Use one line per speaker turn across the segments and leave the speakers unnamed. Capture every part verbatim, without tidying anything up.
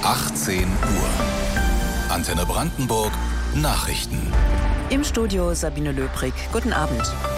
achtzehn Uhr. Antenne Brandenburg Nachrichten.
Im Studio Sabine Löbrig. Guten Abend.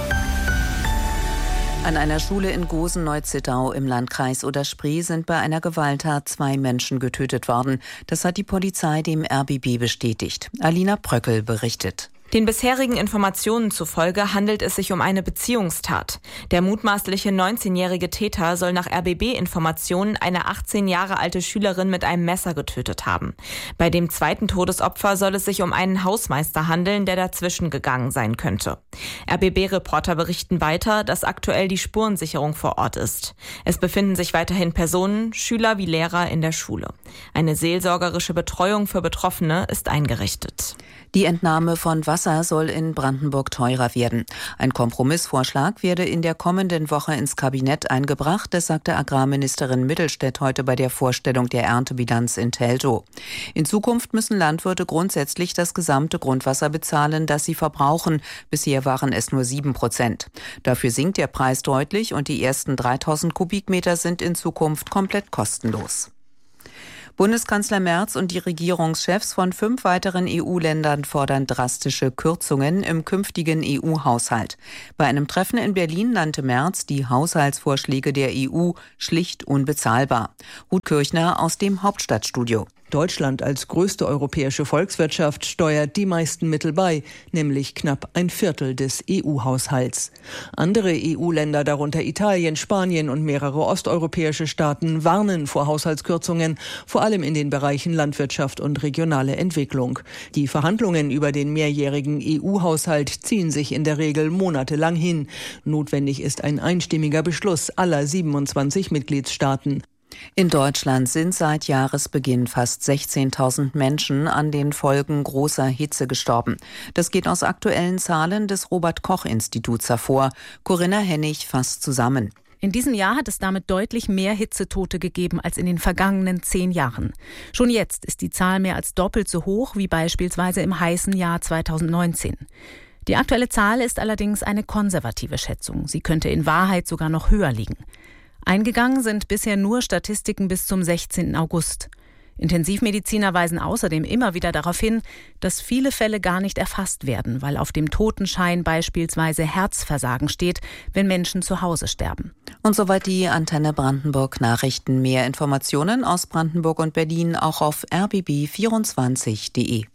An einer Schule in Gosen-Neuzittau im Landkreis Oder-Spree sind bei einer Gewalttat zwei Menschen getötet worden. Das hat die Polizei dem R B B bestätigt. Alina Pröckel berichtet.
Den bisherigen Informationen zufolge handelt es sich um eine Beziehungstat. Der mutmaßliche neunzehnjährige Täter soll nach R B B-Informationen eine achtzehn Jahre alte Schülerin mit einem Messer getötet haben. Bei dem zweiten Todesopfer soll es sich um einen Hausmeister handeln, der dazwischen gegangen sein könnte. R B B-Reporter berichten weiter, dass aktuell die Spurensicherung vor Ort ist. Es befinden sich weiterhin Personen, Schüler wie Lehrer in der Schule. Eine seelsorgerische Betreuung für Betroffene ist eingerichtet.
Die Entnahme von Wasser soll in Brandenburg teurer werden. Ein Kompromissvorschlag werde in der kommenden Woche ins Kabinett eingebracht, das sagte Agrarministerin Mittelstädt heute bei der Vorstellung der Erntebilanz in Teltow. In Zukunft müssen Landwirte grundsätzlich das gesamte Grundwasser bezahlen, das sie verbrauchen. Bisher waren es nur sieben Prozent. Dafür sinkt der Preis deutlich und die ersten dreitausend Kubikmeter sind in Zukunft komplett kostenlos. Bundeskanzler Merz und die Regierungschefs von fünf weiteren E U-Ländern fordern drastische Kürzungen im künftigen E U-Haushalt. Bei einem Treffen in Berlin nannte Merz die Haushaltsvorschläge der E U schlicht unbezahlbar. Ruth Kirchner aus dem Hauptstadtstudio.
Deutschland als größte europäische Volkswirtschaft steuert die meisten Mittel bei, nämlich knapp ein Viertel des E U-Haushalts. Andere E U-Länder, darunter Italien, Spanien und mehrere osteuropäische Staaten, warnen vor Haushaltskürzungen, vor allem in den Bereichen Landwirtschaft und regionale Entwicklung. Die Verhandlungen über den mehrjährigen E U-Haushalt ziehen sich in der Regel monatelang hin. Notwendig ist ein einstimmiger Beschluss aller siebenundzwanzig Mitgliedstaaten.
In Deutschland sind seit Jahresbeginn fast sechzehntausend Menschen an den Folgen großer Hitze gestorben. Das geht aus aktuellen Zahlen des Robert-Koch-Instituts hervor. Corinna Hennig fasst zusammen.
In diesem Jahr hat es damit deutlich mehr Hitzetote gegeben als in den vergangenen zehn Jahren. Schon jetzt ist die Zahl mehr als doppelt so hoch wie beispielsweise im heißen Jahr zweitausendneunzehn. Die aktuelle Zahl ist allerdings eine konservative Schätzung. Sie könnte in Wahrheit sogar noch höher liegen. Eingegangen sind bisher nur Statistiken bis zum sechzehnten August. Intensivmediziner weisen außerdem immer wieder darauf hin, dass viele Fälle gar nicht erfasst werden, weil auf dem Totenschein beispielsweise Herzversagen steht, wenn Menschen zu Hause sterben.
Und soweit die Antenne Brandenburg Nachrichten. Mehr Informationen aus Brandenburg und Berlin auch auf r b b vierundzwanzig punkt d e.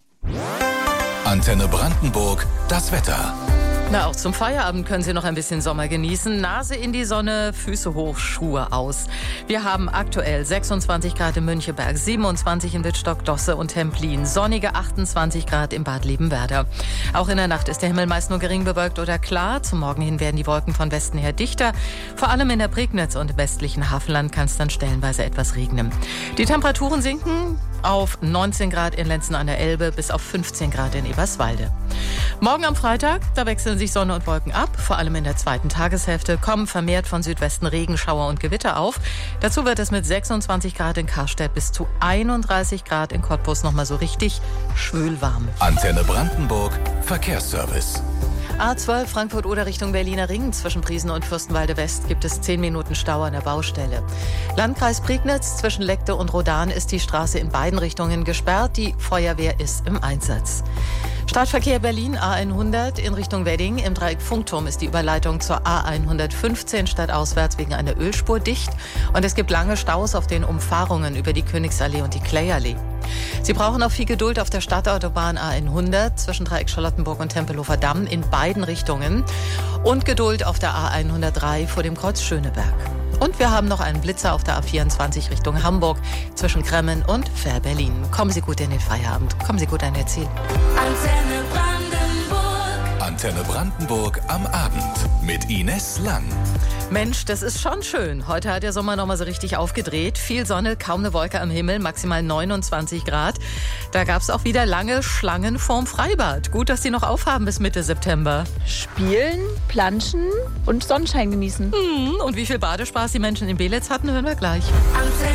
Antenne Brandenburg, das Wetter.
Na, auch zum Feierabend können Sie noch ein bisschen Sommer genießen. Nase in die Sonne, Füße hoch, Schuhe aus. Wir haben aktuell sechsundzwanzig Grad in Müncheberg, siebenundzwanzig in Wittstock, Dosse und Templin, sonnige achtundzwanzig Grad in Bad Liebenwerda. Auch in der Nacht ist der Himmel meist nur gering bewölkt oder klar. Zum Morgen hin werden die Wolken von Westen her dichter. Vor allem in der Prignitz und im westlichen Hafenland kann es dann stellenweise etwas regnen. Die Temperaturen sinken auf neunzehn Grad in Lenzen an der Elbe bis auf fünfzehn Grad in Eberswalde. Morgen am Freitag, da wechseln sich Sonne und Wolken ab. Vor allem in der zweiten Tageshälfte kommen vermehrt von Südwesten Regenschauer und Gewitter auf. Dazu wird es mit sechsundzwanzig Grad in Karstedt bis zu einunddreißig Grad in Cottbus nochmal so richtig schwülwarm.
Antenne Brandenburg Verkehrsservice.
A zwölf Frankfurt-Oder Richtung Berliner Ring. Zwischen Priesen und Fürstenwalde West gibt es zehn Minuten Stau an der Baustelle. Landkreis Prignitz, zwischen Leckte und Rodan ist die Straße in beiden Richtungen gesperrt. Die Feuerwehr ist im Einsatz. Stadtverkehr Berlin A hundert in Richtung Wedding. Im Dreieck Funkturm ist die Überleitung zur A hundertfünfzehn stadtauswärts wegen einer Ölspur dicht. Und es gibt lange Staus auf den Umfahrungen über die Königsallee und die Klayallee. Sie brauchen auch viel Geduld auf der Stadtautobahn A hundert zwischen Dreieck Charlottenburg und Tempelhofer Damm in beiden Richtungen. Und Geduld auf der A hundertdrei vor dem Kreuz Schöneberg. Und wir haben noch einen Blitzer auf der A vierundzwanzig Richtung Hamburg zwischen Kremmen und Fähr-Berlin. Kommen Sie gut in den Feierabend. Kommen Sie gut an Ihr Ziel.
Antenne Brandenburg. Antenne Brandenburg am Abend mit Ines Lang.
Mensch, das ist schon schön. Heute hat der Sommer noch mal so richtig aufgedreht. Viel Sonne, kaum eine Wolke am Himmel, maximal neunundzwanzig Grad. Da gab es auch wieder lange Schlangen vorm Freibad. Gut, dass die noch aufhaben bis Mitte September.
Spielen, planschen und Sonnenschein genießen.
Hm, und wie viel Badespaß die Menschen in Belitz hatten, hören wir gleich.